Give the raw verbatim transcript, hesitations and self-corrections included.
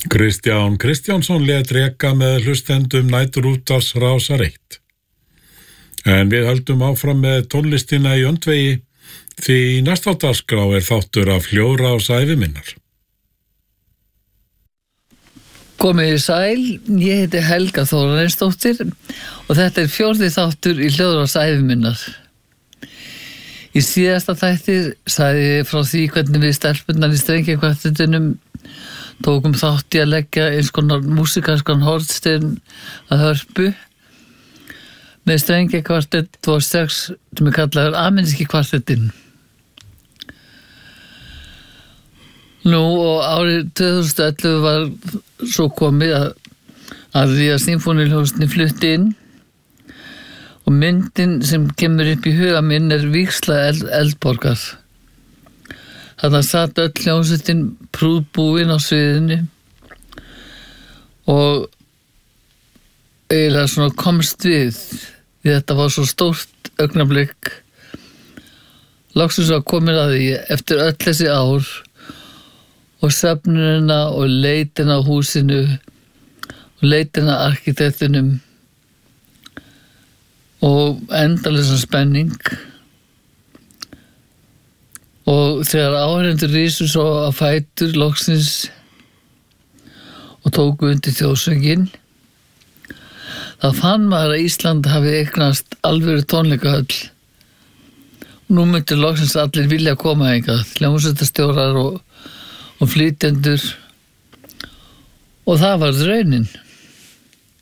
Kristján Kristjánsson lét reka með hlustendum næturútvarps Rásar eitt. En við höldum áfram með tónlistina í öndvegi því næsta á dagskrá er þáttur af Hljóðrás æviminnar. Komið í sæl, ég heiti Helga Þórarinsdóttir og þetta er fjórði þáttur í Hljóðrás æviminnar. Í síðasta þætti sagði ég frá því hvernig við stelpunnar í strengjakvartettinum tókum þátt í að leggja eins konar músíkalskan hornstein að Hörpu með strengjakvartett tvö þúsund og sex sem er kallaður Ameríski kvartettinn. Nú og árið tvö þúsund og ellefu var svo komið að, að því að sinfóníuhljómsveitin flutti inn og myndin sem kemur upp í huga minn er vígsla eld, eldborgar. Þarna satt öll hljómsveitin prúðbúin á sviðinu og eiginlega svona komst við því þetta var svo stórt augnablik. Loksins var komin að því eftir öll þessi ár og söfnunina og leitina á húsinu og leitina arkitektinum og endalausan spenning. Og þegar áheyrendur risu svo á fætur loksins og tóku undir þjóðsönginn, þá fann maður að Ísland hafi eignast alvöru tónleikahöll. Nú myndi loksins allir vilja koma hingað, hljómsveitarstjórar og, og flytjendur, og það var raunin.